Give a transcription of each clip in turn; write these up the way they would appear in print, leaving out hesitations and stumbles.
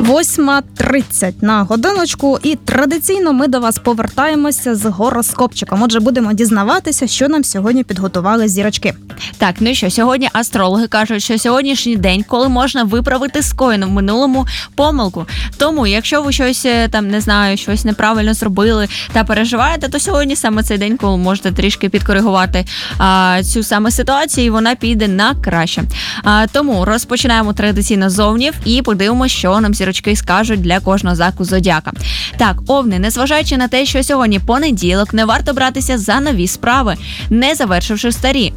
8:30 на годиночку, і традиційно ми до вас повертаємося з гороскопчиком. Отже, будемо дізнаватися, що нам сьогодні підготували зірочки. Так, ну що, сьогодні астрологи кажуть, що сьогоднішній день, коли можна виправити скоєну в минулому помилку. Тому, якщо ви щось щось неправильно зробили та переживаєте, то сьогодні саме цей день, коли можете трішки підкоригувати цю саме ситуацію, і вона піде на краще. Тому розпочинаємо традиційно з овнів і подивимося, що нам зірочки скажуть для кожного знаку зодіака. Так, овни, незважаючи на те, що сьогодні понеділок, не варто братися за нові справи, не завершивши старі.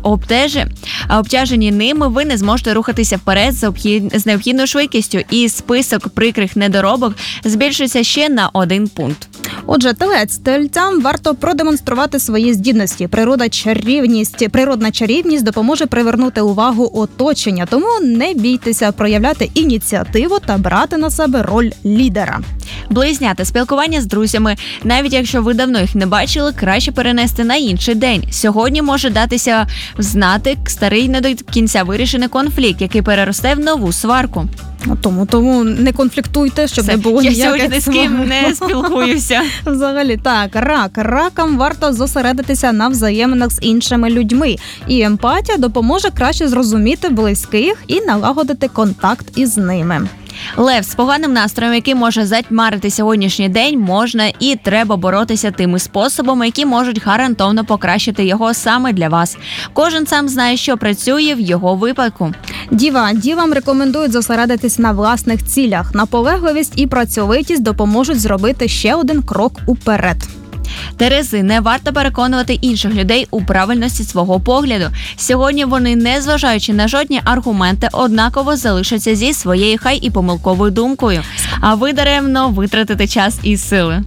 Обтяжені ними ви не зможете рухатися вперед з необхідною швидкістю, і список прикрих недоробок збільшиться ще на 1 пункт. Отже, телець, тельцям варто продемонструвати свої здібності. Природна чарівність допоможе привернути увагу оточення, тому не бійтеся проявляти ініціативу та брати на себе роль лідера. Близняти, спілкування з друзями, навіть якщо ви давно їх не бачили, краще перенести на інший день. Сьогодні може датися знати старий не до кінця вирішений конфлікт, який переросте в нову сварку. Тому не конфліктуйте, щоб не було ніяких сварок. Я сьогодні з ким не спілкуюся. Взагалі, так, ракам варто зосередитися на взаєминах з іншими людьми. І емпатія допоможе краще зрозуміти близьких і налагодити контакт із ними. Лев, з поганим настроєм, який може затьмарити сьогоднішній день, можна і треба боротися тими способами, які можуть гарантовано покращити його саме для вас. Кожен сам знає, що працює в його випадку. Дівам рекомендують зосередитись на власних цілях. Наполегливість і працьовитість допоможуть зробити ще один крок уперед. Терези, не варто переконувати інших людей у правильності свого погляду. Сьогодні вони, незважаючи на жодні аргументи, однаково залишаться зі своєю хай і помилковою думкою. А ви даремно витратите час і сили.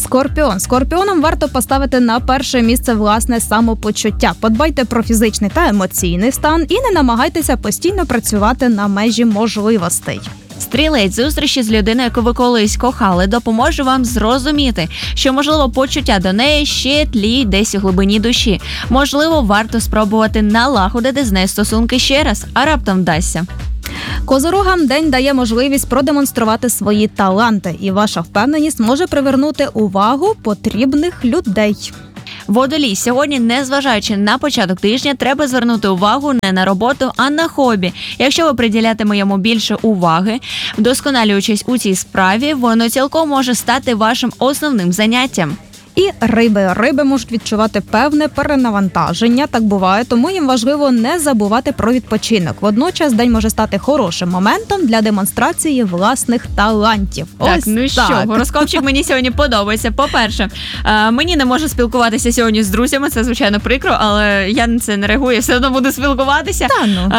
Скорпіонам варто поставити на перше місце власне самопочуття. Подбайте про фізичний та емоційний стан і не намагайтеся постійно працювати на межі можливостей. Стрілець, зустрічі з людиною, яку ви колись кохали, допоможе вам зрозуміти, що, можливо, почуття до неї ще тліють десь у глибині душі. Можливо, варто спробувати налагодити з нею стосунки ще раз, а раптом вдасться. Козорогам день дає можливість продемонструвати свої таланти, і ваша впевненість може привернути увагу потрібних людей. Водолій, сьогодні, незважаючи на початок тижня, треба звернути увагу не на роботу, а на хобі. Якщо ви приділятиме йому більше уваги, вдосконалюючись у цій справі, воно цілком може стати вашим основним заняттям. І риби можуть відчувати певне перенавантаження, так буває, тому їм важливо не забувати про відпочинок. Водночас день може стати хорошим моментом для демонстрації власних талантів. Так, що, гороскопчик мені сьогодні подобається. По-перше, мені не може спілкуватися сьогодні з друзями, це, звичайно, прикро, але я на це не реагую, все одно буду спілкуватися.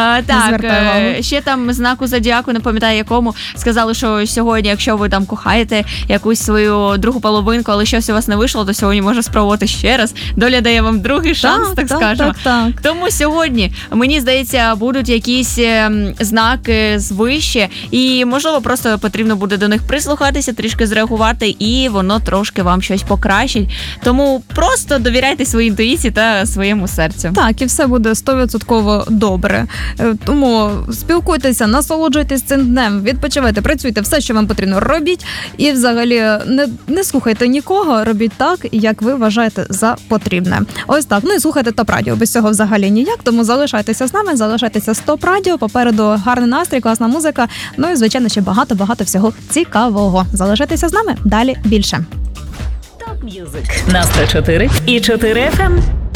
Ще там знаку зодіаку, не пам'ятаю якому, сказали, що сьогодні, якщо ви там кохаєте якусь свою другу половинку, але щось у вас не вийшло, то сьогодні можна спробувати ще раз. Доля дає вам другий шанс, так скажемо. Так. Тому сьогодні, мені здається, будуть якісь знаки звище, і, можливо, просто потрібно буде до них прислухатися, трішки зреагувати, і воно трошки вам щось покращить. Тому просто довіряйте своїй інтуїції та своєму серцю. Так, і все буде 100% добре. Тому спілкуйтеся, насолоджуйтесь цим днем, відпочивайте, працюйте, все, що вам потрібно, робіть. І взагалі не слухайте нікого, робіть так, як ви вважаєте за потрібне. Ось так. Ну і слухайте ТОП Радіо. Без цього взагалі ніяк, тому залишайтеся з нами, залишайтеся з ТОП Радіо. Попереду гарний настрій, класна музика. Ну і, звичайно, ще багато-багато всього цікавого. Залишайтеся з нами, далі більше. ТОП М'юзик на 104 і 4 FM.